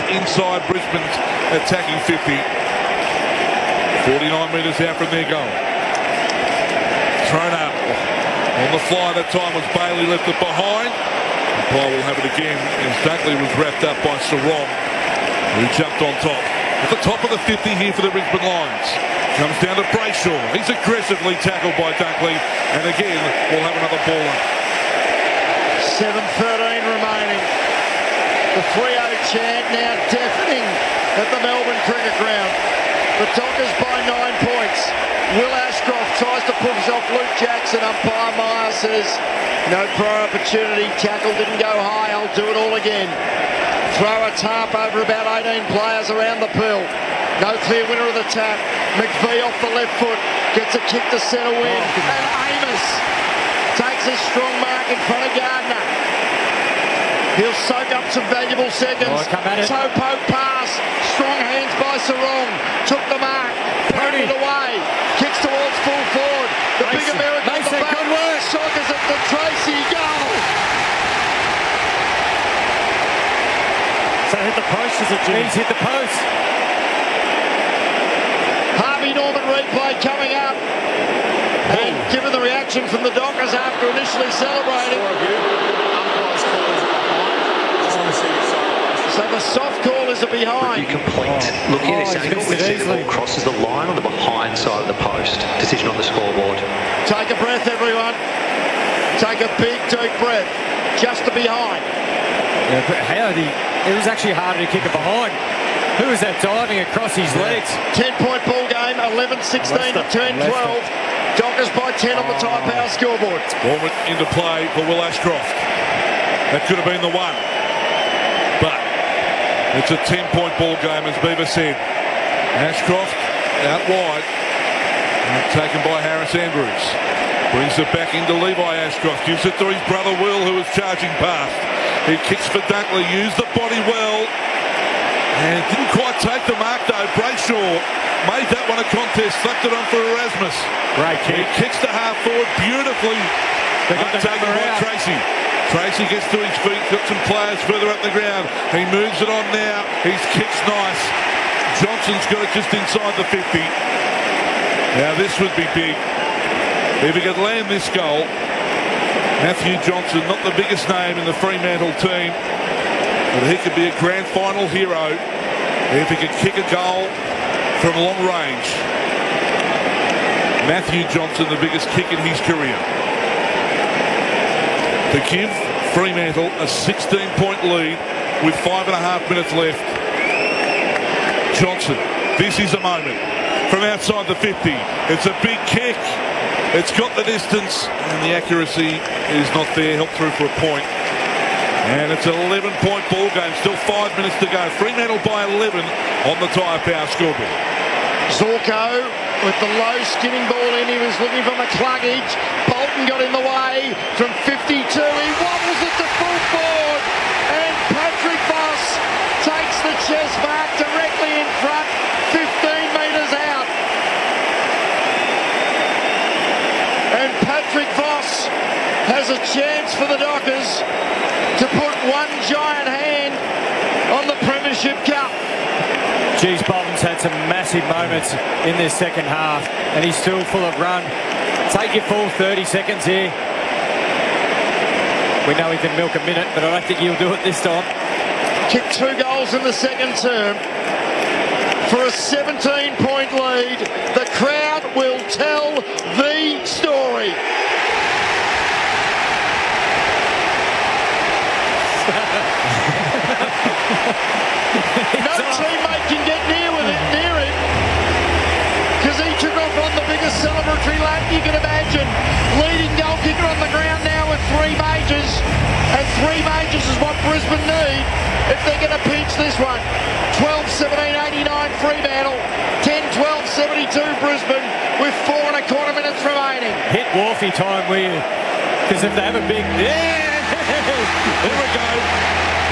inside Brisbane's attacking 50. 49 metres out from their goal. Thrown up on the fly. That time was Bailey, left it behind. Umpire will have it again as Dunkley was wrapped up by Sarong, who jumped on top. At the top of the 50 here for the Brisbane Lions. Comes down to Brayshaw. He's aggressively tackled by Dunkley. And again, we'll have another baller. 7:13 remaining. The 3-0 chant now deafening at the Melbourne Cricket Ground. The Dockers by 9 points. Will Ashcroft tries to push off Luke Jackson. Umpire Meyer says, no prior opportunity. Tackle didn't go high. I'll do it all again. Throw a tarp over about 18 players around the pool. No clear winner of the tap. McVie off the left foot. Gets a kick to centre win. And Amos takes a strong mark in front of Gardner. He'll soak up some valuable seconds. Toe poke pass. Strong hands by Sarong. Took the mark. Pounded it away. Kicks towards full forward. The big American on the back. Good work. Sockers at the Tracy. Goal. So hit the post, is it, Jim? He's hit the post. Harvey Norman replay coming up. And given the reaction from the Dockers after initially celebrating. So the soft call is a behind. Review complete. Look here, this angle when the ball crosses the line on the behind side of the post. Decision on the scoreboard. Take a breath, everyone. Take a big, deep breath. Just to behind. Yeah, but how it was actually harder to kick it behind. Who was that diving across his legs? 10-point ball game, 11-16 to 10-12. Dockers by 10 on the Tyre Power scoreboard. Moment into play for Will Ashcroft. That could have been the one. But it's a 10-point ball game, as Beaver said. Ashcroft out wide. Taken by Harris Andrews. Brings it back into Levi Ashcroft. Gives it to his brother Will, who is charging past. He kicks for Dunkley. Used the body well. And didn't quite take the mark though. Brayshaw made that one a contest. Slapped it on for Erasmus. Great kick. He kicks the half forward beautifully. Taken by Tracy. Tracy gets to his feet. Got some players further up the ground. He moves it on now. His kick's nice. Johnson's got it just inside the 50. Now this would be big. If he could land this goal, Matthew Johnson, not the biggest name in the Fremantle team, but he could be a grand final hero if he could kick a goal from long range. Matthew Johnson, the biggest kick in his career. To give Fremantle a 16-point lead with 5.5 minutes left. Johnson, this is a moment. From outside the 50, it's a big kick. It's got the distance, and the accuracy is not there. Helped through for a point. And it's an 11-point ball game. Still 5 minutes to go. Fremantle by 11 on the Tyre Power scoreboard. Zorko with the low skinning ball in. He was looking for McCluggage. Bolton got in the way from 52. He wobbles it to full forward. And Patrick Voss takes the chest mark directly in front. 15 metres out. And Patrick Voss has a chance for the Dockers to put one giant hand on the Premiership Cup. Geez, Bolton's had some massive moments in this second half, and he's still full of run. Take your full 30 seconds here. We know he can milk a minute, but I don't think he'll do it this time. Kicked 2 goals in the second term for a 17-point lead. The crowd will tell the story. No teammate can get near him because he took off on the biggest celebratory lap you can imagine. Leading goal kicker on the ground now with 3 majors, and 3 majors is what Brisbane need if they're going to pinch this one. 12-17-89 Fremantle, 10-12-72 Brisbane with 4.25 minutes remaining. Hit Wolfie time, will you? Because if they have a big... There we go.